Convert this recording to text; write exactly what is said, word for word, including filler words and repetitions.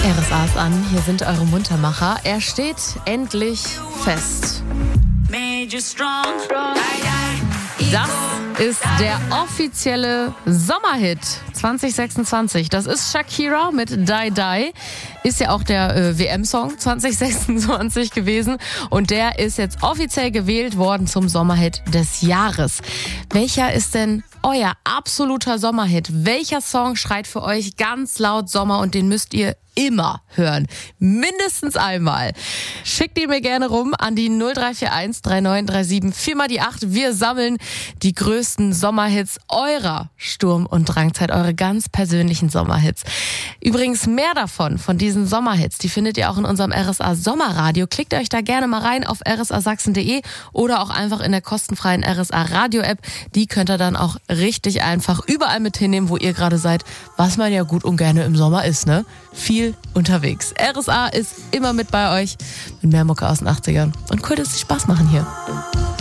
R S A ist an, hier sind eure Muntermacher. Er steht endlich fest. Das ist der offizielle Sommerhit zwanzig sechsundzwanzig. Das ist Shakira mit Die Die. Ist ja auch der äh, W M-Song zwanzig sechsundzwanzig gewesen. Und der ist jetzt offiziell gewählt worden zum Sommerhit des Jahres. Welcher ist denn euer absoluter Sommerhit? Welcher Song schreit für euch ganz laut Sommer und den müsst ihr immer hören? Mindestens einmal. Schickt ihn mir gerne rum an die null drei vier eins drei neun drei sieben vier mal die acht. Wir sammeln die größten Sommerhits eurer Sturm- und Drangzeit, eure ganz persönlichen Sommerhits. Übrigens mehr davon, von diesen Sommerhits, die findet ihr auch in unserem R S A Sommerradio. Klickt euch da gerne mal rein auf r s a sachsen punkt de oder auch einfach in der kostenfreien R S A Radio App. Die könnt ihr dann auch richtig einfach überall mit hinnehmen, wo ihr gerade seid, was man ja gut und gerne im Sommer ist, ne? Viel unterwegs. R S A ist immer mit bei euch mit mehr Mucke aus den achtzigern. Und cool, dass es Spaß machen hier.